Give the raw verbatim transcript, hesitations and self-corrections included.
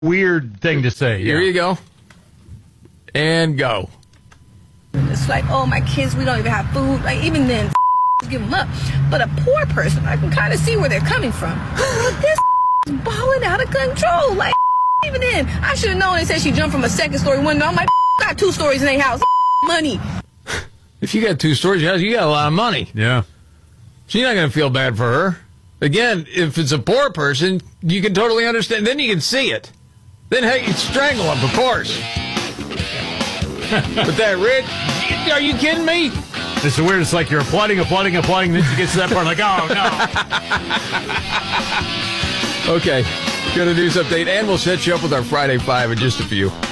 weird thing to say. Here yeah. you go. And go. It's like, oh, my kids, we don't even have food. Like, even then, give them up. But a poor person, I can kind of see where they're coming from. This is balling out of control. Like, even then, I should have known they said she jumped from a second story window. I'm like, got two stories in their house. Money. If you got two stories in your house, you got a lot of money. Yeah. So you're not going to feel bad for her. Again, if it's a poor person, you can totally understand. Then you can see it. Then, hey, you strangle them, of course. But that rich, are you kidding me? It's so weird. It's like you're applauding, applauding, applauding. Then you get to that part like, oh, no. Okay. Got a news update, and we'll set you up with our Friday Five in just a few.